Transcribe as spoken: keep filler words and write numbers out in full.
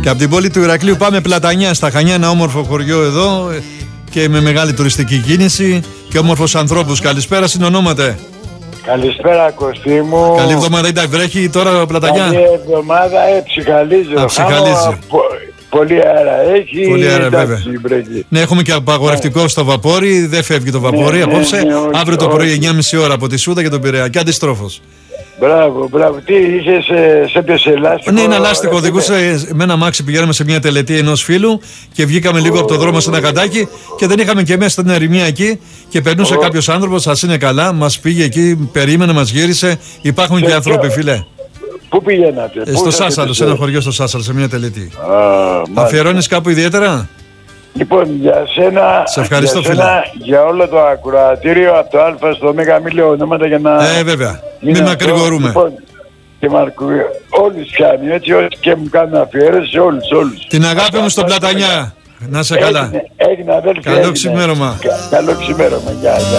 Και από την πόλη του Ηρακλείου πάμε Πλατανιά, στα Χανιά, ένα όμορφο χωριό εδώ και με μεγάλη τουριστική κίνηση και όμορφους ανθρώπους. Καλησπέρα, συνονόμαται. Καλησπέρα, Κωστή μου. Καλή εβδομάδα, ήταν βρέχει τώρα Πλατανιά. Καλή εβδομάδα, ε, ψυχαλίζει. Α, ψυχαλίζει. Πο, πολύ αέρα έχει. Πολύ αέρα, βέβαια. Ναι, έχουμε και απαγορευτικό ναι. στο βαπόρι, δεν φεύγει το βαπόρι ναι, απόψε. Ναι, ναι, όχι, αύριο το πρωί εννιά και μισή ώρα από τη Σούδα και τον Πειραιά. Και αντιστρόφως. Μπράβο, μπράβο. Τι είχε, σε έπιασε ελάστικο. Ναι, ένα λάστιχο. Οδηγούσε με ένα μάξι, πηγαίναμε σε μια τελετή ενός φίλου και βγήκαμε oh, λίγο από το δρόμο σε ένα καντάκι και δεν είχαμε και μέσα στην ερημία εκεί. Και περνούσε oh. κάποιος άνθρωπος, σας είναι καλά, μας πήγε εκεί, περίμενε, μας γύρισε. Υπάρχουν σε και άνθρωποι, φίλε. Πού πηγαίνατε, ε, στο Σάσαλο, σε ένα χωριό στο Σάσαλο, σε μια τελετή. Ah, αφιερώνεις κάπου ιδιαίτερα? Λοιπόν, για σένα, σε ευχαριστώ, για, σένα, για όλο το ακροατήριο από το Α στο Μέγα Μίλιο ονόματα για να... Ε, βέβαια. Μην μακρηγορούμε. Λοιπόν, και Μαρκου, όλους πιάνει, έτσι, όσοι και μου κάνουν αφιέρωση σε όλους, όλους. Την αγάπη μου στον Πλατανιά. Να σε καλά. Έγινε, έγινε αδέλφια. Καλό ξημέρωμα. Καλό ξημέρωμα, γεια.